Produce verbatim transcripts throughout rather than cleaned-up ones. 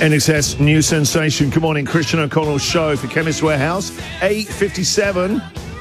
N X S New Sensation. Good morning, Christian O'Connell show for Chemist Warehouse, eight fifty-seven.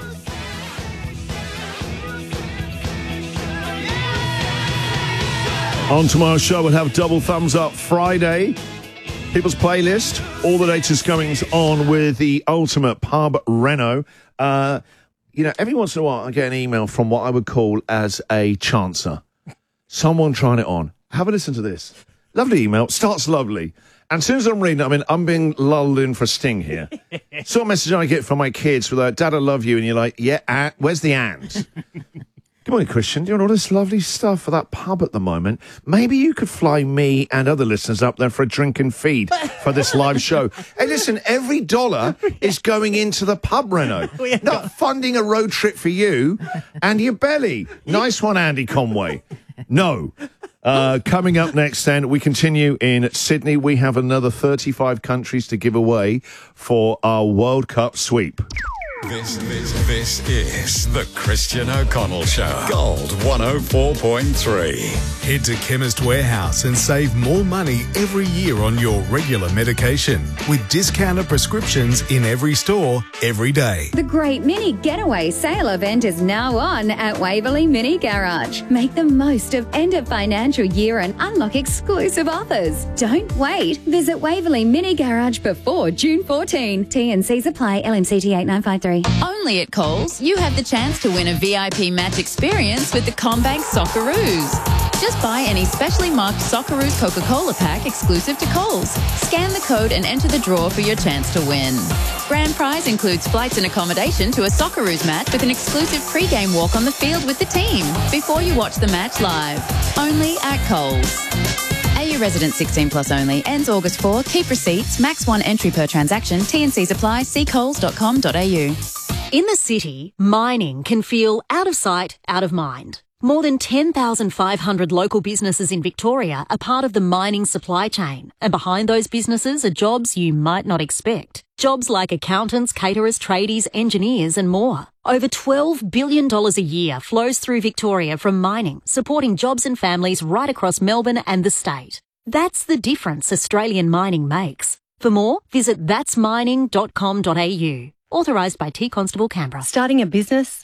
On tomorrow's show, we'll have Double Thumbs Up Friday, People's Playlist, all the latest goings on with the Ultimate Pub Reno. Uh, you know, every once in a while I get an email from what I would call as a chancer. Someone trying it on. Have a listen to this. Lovely email. Starts lovely. And as soon as I'm reading it, I mean, I'm being lulled in for a sting here. Sort of message I get from my kids with like, Dad, I love you. And you're like, yeah, uh, where's the and? Good morning, Christian. Doing all this lovely stuff for that pub at the moment. Maybe you could fly me and other listeners up there for a drink and feed for this live show. Hey, listen, every dollar is going into the pub, Reno. Not funding a road trip for you and your belly. Nice one, Andy Conway. No. Uh, coming up next, then, we continue in Sydney. We have another thirty-five countries to give away for our World Cup sweep. This, this, this is the Christian O'Connell Show. Gold one oh four point three. Head to Chemist Warehouse and save more money every year on your regular medication with discounted prescriptions in every store, every day. The Great Mini Getaway Sale event is now on at Waverley Mini Garage. Make the most of end of financial year and unlock exclusive offers. Don't wait. Visit Waverley Mini Garage before June fourteenth. T and C's apply. L M C T eight nine five three. Only at Coles, you have the chance to win a V I P match experience with the CommBank Socceroos. Just buy any specially marked Socceroos Coca-Cola pack exclusive to Coles. Scan the code and enter the draw for your chance to win. Grand prize includes flights and accommodation to a Socceroos match with an exclusive pre-game walk on the field with the team before you watch the match live. Only at Coles. A U resident sixteen plus only. Ends August fourth. Keep receipts. Max one entry per transaction. T and C's apply. See coles dot com dot a u. In the city, mining can feel out of sight, out of mind. More than ten thousand five hundred local businesses in Victoria are part of the mining supply chain. And behind those businesses are jobs you might not expect. Jobs like accountants, caterers, tradies, engineers and more. Over twelve billion dollars a year flows through Victoria from mining, supporting jobs and families right across Melbourne and the state. That's the difference Australian mining makes. For more, visit that's mining dot com dot a u. Authorised by T Constable Canberra. Starting a business?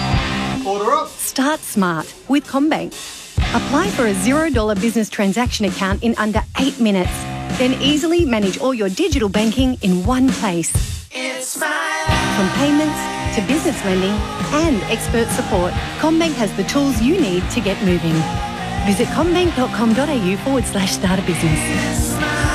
Order up. Start smart with CommBank. Apply for a zero dollar business transaction account in under eight minutes. Then easily manage all your digital banking in one place. It's my life. From payments to business lending and expert support, CommBank has the tools you need to get moving. Visit commbank dot com dot a u forward slash start a business.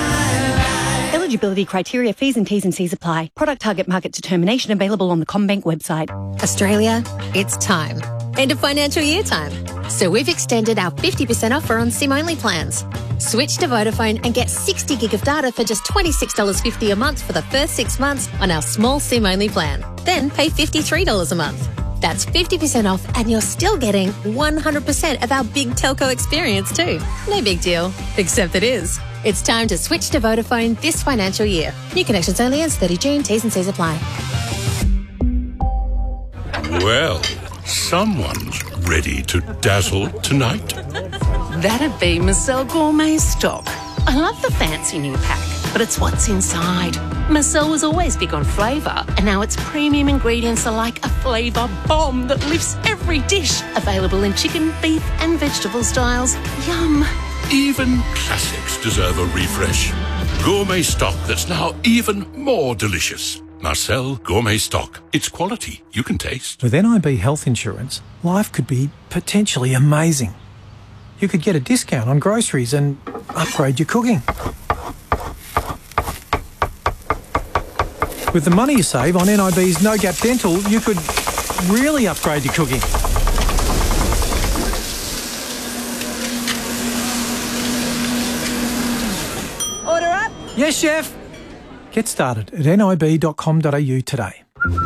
Eligibility criteria, fees and T's and C's apply. Product target market determination available on the CommBank website. Australia, it's time. End of financial year time. So we've extended our fifty percent offer on SIM-only plans. Switch to Vodafone and get sixty gig of data for just twenty-six dollars fifty a month for the first six months on our small SIM-only plan. Then pay fifty-three dollars a month. That's fifty percent off and you're still getting one hundred percent of our big telco experience too. No big deal, except it is. It's time to switch to Vodafone this financial year. New connections only ends thirtieth of June. T's and C's apply. Well, someone's ready to dazzle tonight. That'd be Marcel Gourmet Stock. I love the fancy new pack, but it's what's inside. Marcel was always big on flavour, and now its premium ingredients are like a flavour bomb that lifts every dish. Available in chicken, beef and vegetable styles. Yum! Even classics deserve a refresh. Gourmet stock that's now even more delicious. Marcel Gourmet Stock. It's quality you can taste. With N I B health insurance, life could be potentially amazing. You could get a discount on groceries and upgrade your cooking. With the money you save on N I B's No Gap Dental, you could really upgrade your cooking. Order up. Yes, chef. Get started at N I B dot com dot a u today.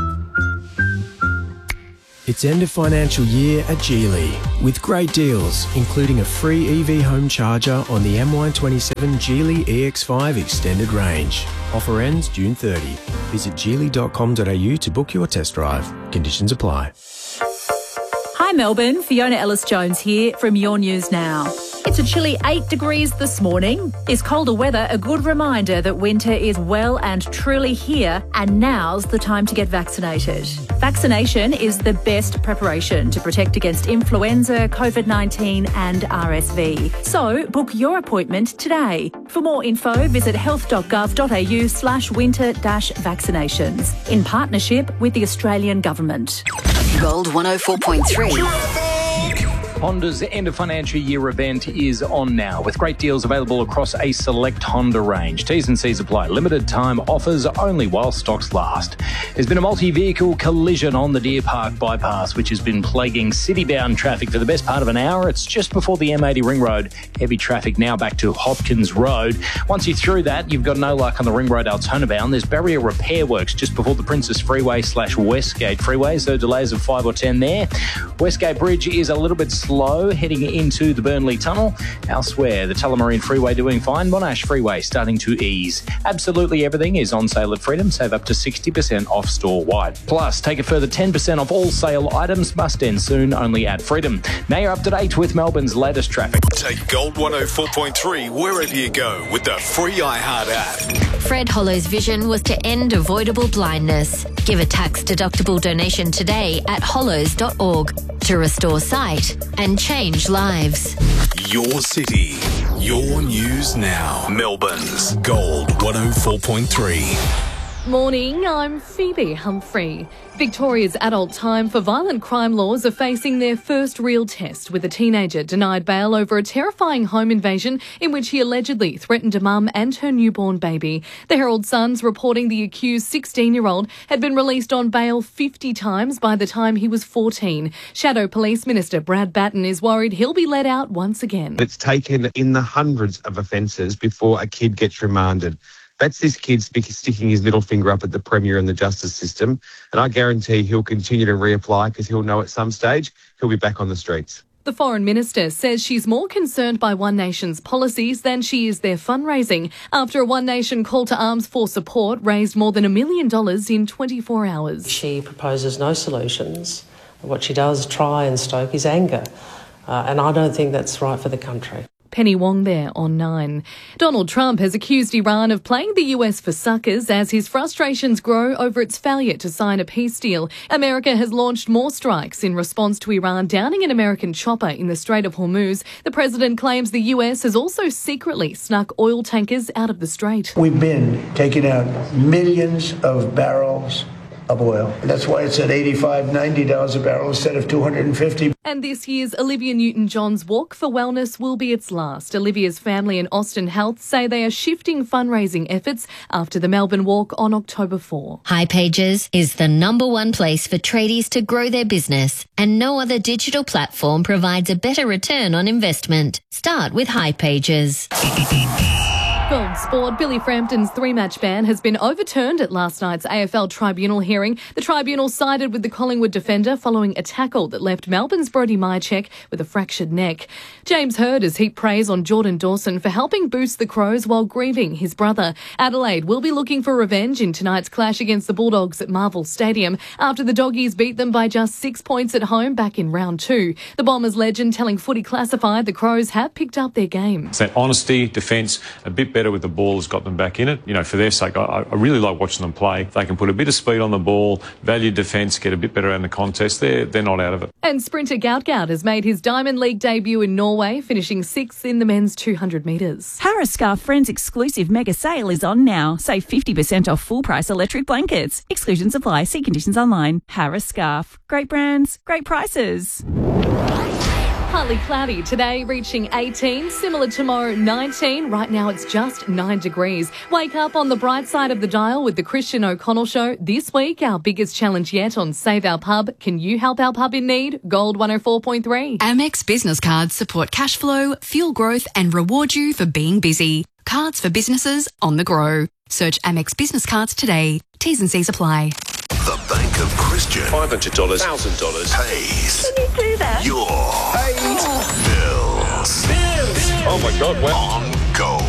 It's end of financial year at Geely with great deals, including a free E V home charger on the M Y twenty-seven Geely E X five extended range. Offer ends June thirtieth. Visit geely dot com dot a u to book your test drive. Conditions apply. Hi Melbourne, Fiona Ellis-Jones here from Your News Now. It's a chilly eight degrees this morning. Is colder weather a good reminder that winter is well and truly here, and now's the time to get vaccinated? Vaccination is the best preparation to protect against influenza, COVID nineteen and R S V. So book your appointment today. For more info, visit health.gov.au slash winter dash vaccinations in partnership with the Australian Government. Gold one oh four point three. Honda's end of financial year event is on now, with great deals available across a select Honda range. T's and C's apply. Limited time offers only while stocks last. There's been a multi-vehicle collision on the Deer Park bypass, which has been plaguing city-bound traffic for the best part of an hour. It's just before the M eighty ring road. Heavy traffic now back to Hopkins Road. Once you're through that, you've got no luck on the ring road Altona bound. There's barrier repair works just before the Princess Freeway slash Westgate Freeway, so delays of five or ten there. Westgate Bridge is a little bit slow heading into the Burnley Tunnel. Elsewhere, the Tullamarine Freeway doing fine. Monash Freeway starting to ease. Absolutely everything is on sale at Freedom. Save up to sixty percent off store-wide. Plus, take a further ten percent off all sale items. Must end soon, only at Freedom. Now you're up to date with Melbourne's latest traffic. Take Gold one oh four point three wherever you go with the free iHeart app. Fred Hollow's vision was to end avoidable blindness. Give a tax-deductible donation today at hollows dot org to restore sight and change lives. Your city, your news now. Melbourne's Gold one oh four point three. Morning, I'm Phoebe Humphrey. Victoria's adult time for violent crime laws are facing their first real test, with a teenager denied bail over a terrifying home invasion in which he allegedly threatened a mum and her newborn baby. The Herald Sun's reporting the accused sixteen-year-old had been released on bail fifty times by the time he was fourteen. Shadow Police Minister Brad Batten is worried he'll be let out once again. It's taken in the hundreds of offences before a kid gets remanded. That's this kid sticking his middle finger up at the Premier and the justice system. And I guarantee he'll continue to reapply because he'll know at some stage he'll be back on the streets. The Foreign Minister says she's more concerned by One Nation's policies than she is their fundraising, after a One Nation call to arms for support raised more than a million dollars in twenty-four hours. She proposes no solutions. What she does try and stoke is anger. Uh, and I don't think that's right for the country. Penny Wong there on nine. Donald Trump has accused Iran of playing the U S for suckers as his frustrations grow over its failure to sign a peace deal. America has launched more strikes in response to Iran downing an American chopper in the Strait of Hormuz. The president claims the U S has also secretly snuck oil tankers out of the strait. We've been taking out millions of barrels of oil. That's why it's at eighty-five, ninety dollars a barrel instead of two hundred fifty. And this year's Olivia Newton-John's Walk for Wellness will be its last. Olivia's family and Austin Health say they are shifting fundraising efforts after the Melbourne Walk on October fourth. hipages is the number one place for tradies to grow their business, and no other digital platform provides a better return on investment. Start with hipages. Gold sport. Billy Frampton's three-match ban has been overturned at last night's A F L tribunal hearing. The tribunal sided with the Collingwood defender following a tackle that left Melbourne's Brody Mychek with a fractured neck. James Hird has heaped praise on Jordan Dawson for helping boost the Crows while grieving his brother. Adelaide will be looking for revenge in tonight's clash against the Bulldogs at Marvel Stadium after the Doggies beat them by just six points at home back in round two. The Bombers legend telling Footy Classified the Crows have picked up their game. It's that honesty, defence, a bit better with the ball has got them back in it. You know, for their sake, I, I really like watching them play. If they can put a bit of speed on the ball, value defence, get a bit better in the contest, they're, they're not out of it. And sprinter Gout Gout has made his Diamond League debut in Norway, finishing sixth in the men's two hundred metres. Harris Scarf Friends exclusive mega sale is on now. Save fifty percent off full price electric blankets. Exclusions apply. See conditions online. Harris Scarf. Great brands, great prices. Partly cloudy today, reaching eighteen. Similar tomorrow, nineteen. Right now it's just nine degrees. Wake up on the bright side of the dial with the Christian O'Connell Show. This week, our biggest challenge yet on Save Our Pub. Can you help our pub in need? Gold one oh four point three. Amex business cards support cash flow, fuel growth and reward you for being busy. Cards for businesses on the go. Search Amex business cards today. T's and C's apply. The Bank of Christian. five hundred dollars, one thousand dollars. Pays. Can you do that? Your oh. bills. Bills. Oh my God, wow. On Gold